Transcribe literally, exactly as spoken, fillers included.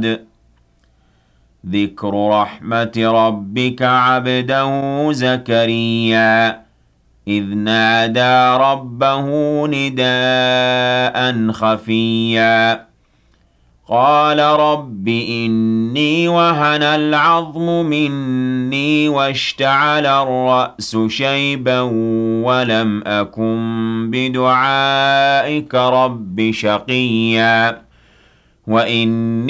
صَمَدٌ ذِكْرُ رَحْمَتِ رَبِّكَ عَبْدَهُ زَكَرِيَّا إِذْ نَادَىٰ رَبَّهُ نِدَاءً خَفِيًّا قَالَ رَبِّ إِنِّي وَهَنَ الْعَظْمُ مِنِّي وَاشْتَعَلَ الرَّأْسُ شَيْبًا وَلَمْ أَكُن بِدُعَائِكَ رَبِّ شَقِيًّا وَإِنِّي